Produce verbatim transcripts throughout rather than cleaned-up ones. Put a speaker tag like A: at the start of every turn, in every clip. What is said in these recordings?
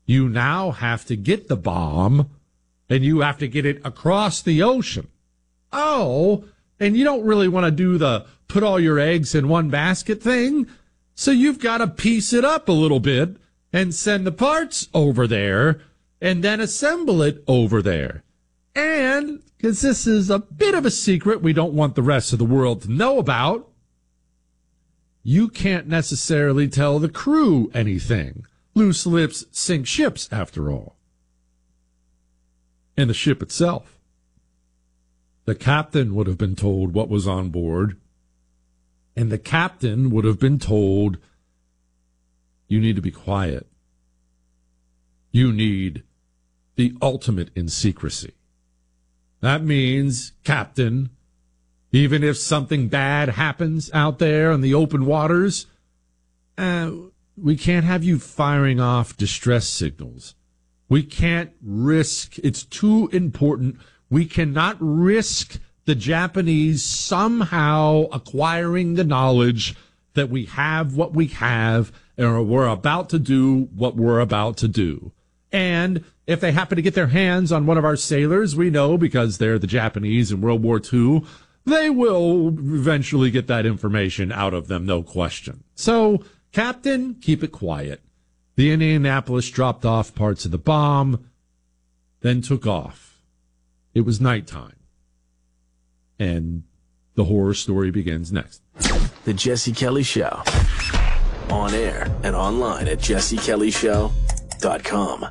A: You now have to get the bomb, and you have to get it across the ocean. Oh, and you don't really want to do the put all your eggs in one basket thing, so you've got to piece it up a little bit and send the parts over there and then assemble it over there. And, because this is a bit of a secret we don't want the rest of the world to know about, you can't necessarily tell the crew anything. Loose lips sink ships, after all. And the ship itself. The captain would have been told what was on board, and the captain would have been told, you need to be quiet. You need the ultimate in secrecy. That means, Captain, even if something bad happens out there in the open waters, uh, we can't have you firing off distress signals. We can't risk, it's too important. We cannot risk the Japanese somehow acquiring the knowledge that we have what we have and we're about to do what we're about to do. And if they happen to get their hands on one of our sailors, we know because they're the Japanese in World War Two, they will eventually get that information out of them, no question. So, Captain, keep it quiet. The Indianapolis dropped off parts of the bomb, then took off. It was nighttime. And the horror story begins next.
B: The Jesse Kelly Show. On air and online at jesse kelly show dot com.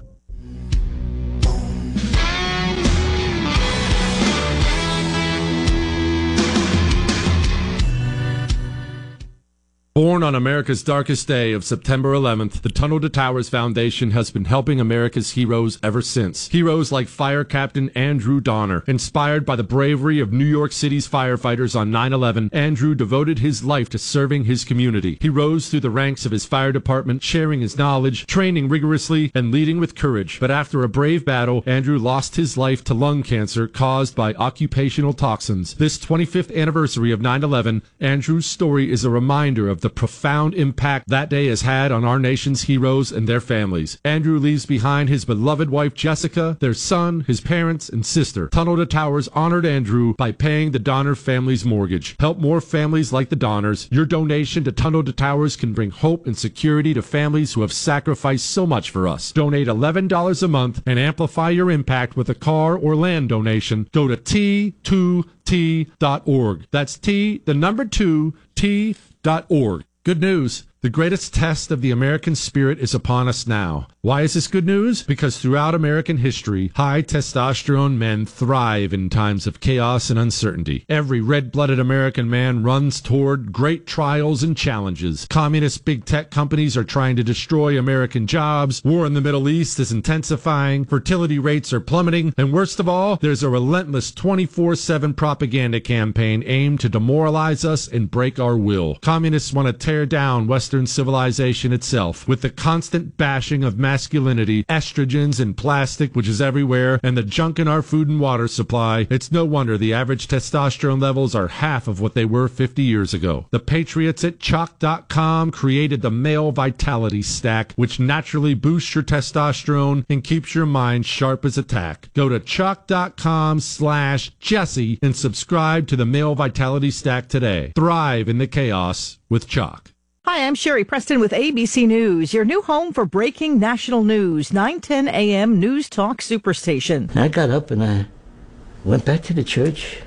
A: Born on America's darkest day of September eleventh, the Tunnel to Towers Foundation has been helping America's heroes ever since. Heroes like Fire Captain Andrew Donner. Inspired by the bravery of New York City's firefighters on nine eleven, Andrew devoted his life to serving his community. He rose through the ranks of his fire department, sharing his knowledge, training rigorously, and leading with courage. But after a brave battle, Andrew lost his life to lung cancer caused by occupational toxins. This twenty-fifth anniversary of nine eleven, Andrew's story is a reminder of the profound impact that day has had on our nation's heroes and their families. Andrew leaves behind his beloved wife Jessica, their son, his parents, and sister. Tunnel to Towers honored Andrew by paying the Donner family's mortgage. Help more families like the Donners. Your donation to Tunnel to Towers can bring hope and security to families who have sacrificed so much for us. Donate eleven dollars a month and amplify your impact with a car or land donation. Go to T two T dot org. That's T, the number two, T dot org. Good news. The greatest test of the American spirit is upon us now. Why is this good news? Because throughout American history, high testosterone men thrive in times of chaos and uncertainty. Every red-blooded American man runs toward great trials and challenges. Communist big tech companies are trying to destroy American jobs. War in the Middle East is intensifying. Fertility rates are plummeting. And worst of all, there's a relentless twenty-four seven propaganda campaign aimed to demoralize us and break our will. Communists want to tear down Western civilization itself with the constant bashing of masculinity, estrogens, and plastic, which is everywhere, and the junk in our food and water supply. It's no wonder the average testosterone levels are half of what they were fifty years ago. The patriots at chalk dot com created the Male Vitality Stack, which naturally boosts your testosterone and keeps your mind sharp as a tack. Go to chalk dot com slash Jesse and subscribe to the Male Vitality Stack today. Thrive in the chaos with Chalk.
C: Hi, I'm Sherry Preston with A B C News, your new home for breaking national news, nine ten a.m. News Talk Superstation.
D: I got up and I went back to the church.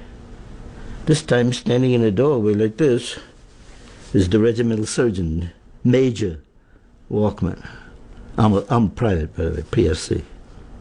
D: This time standing in the doorway like this is the regimental surgeon, Major Walkman. I'm a, I'm private, by the way, P S C.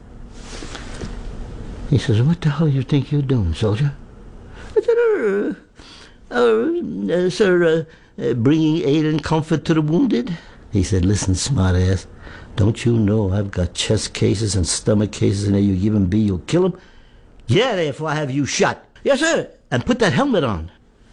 D: He says, what the hell you think you're doing, soldier? I said, uh, uh, uh, sir, uh, Uh, bringing aid and comfort to the wounded? He said, listen, smartass, don't you know I've got chest cases and stomach cases, and if you give him B, you'll kill him? Yeah, therefore I have you shot. Yes, sir. And put that helmet on.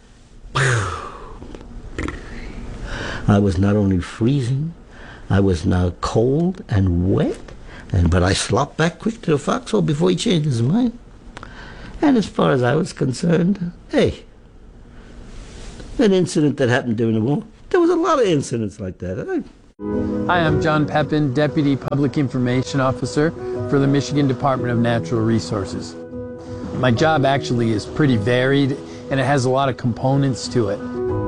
D: I was not only freezing, I was now cold and wet, and but I slopped back quick to the foxhole before he changed his mind. And as far as I was concerned, hey, an incident that happened during the war. There was a lot of incidents like that. I,
E: Hi, I'm John Pepin, Deputy Public Information Officer for the Michigan Department of Natural Resources. My job actually is pretty varied, and it has a lot of components to it.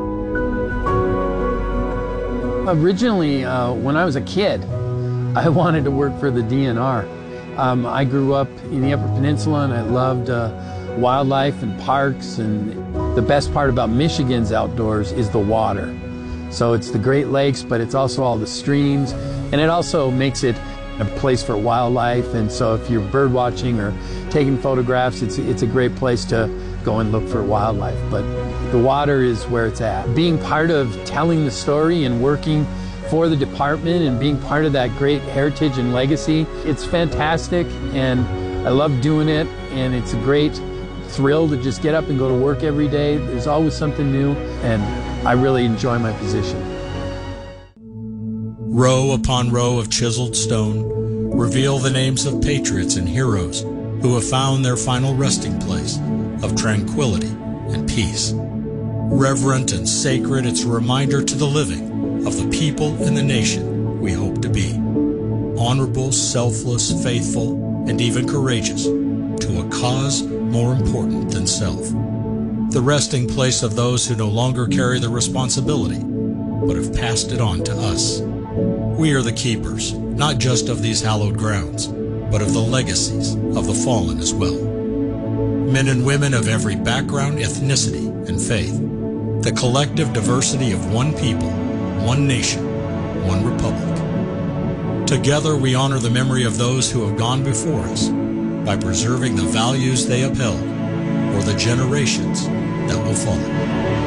E: Originally, uh, when I was a kid, I wanted to work for the D N R. Um, I grew up in the Upper Peninsula, and I loved uh, wildlife and parks, and the best part about Michigan's outdoors is the water. So it's the Great Lakes, but it's also all the streams, and it also makes it a place for wildlife. And so if you're bird watching or taking photographs, it's, it's a great place to go and look for wildlife. But the water is where it's at. Being part of telling the story and working for the department and being part of that great heritage and legacy, it's fantastic, and I love doing it, and it's a great thrill to just get up and go to work every day. There's always something new, and I really enjoy my position.
F: Row upon row of chiseled stone reveal the names of patriots and heroes who have found their final resting place of tranquility and peace. Reverent and sacred, it's a reminder to the living of the people and the nation we hope to be. Honorable, selfless, faithful, and even courageous to a cause more important than self. The resting place of those who no longer carry the responsibility, but have passed it on to us. We are the keepers, not just of these hallowed grounds, but of the legacies of the fallen as well. Men and women of every background, ethnicity, and faith. The collective diversity of one people, one nation, one republic. Together we honor the memory of those who have gone before us by preserving the values they upheld for the generations that will follow.